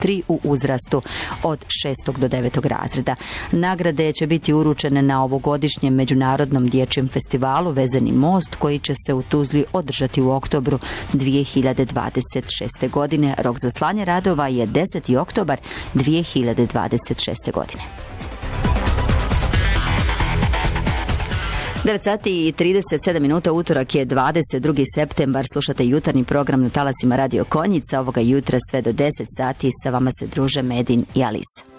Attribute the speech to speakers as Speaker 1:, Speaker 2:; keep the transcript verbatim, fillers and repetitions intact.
Speaker 1: tri u uzrastu od šestog do devetog razreda. Nagrade će biti uručene na ovogodišnjem Međunarodnom dječjem festivalu Vezani most koji će se u Tuzli održati u oktobru dvije hiljade dvadeset šeste. godine. Rok za slanje radova je deseti oktobar dvije hiljade dvadeset šeste. godine. devet sati i trideset sedam minuta, utorak je dvadeset drugi septembar, slušate jutarnji program na talasima Radio Konjica. Ovoga jutra sve do deset sati sa vama se druže Medin i Alisa.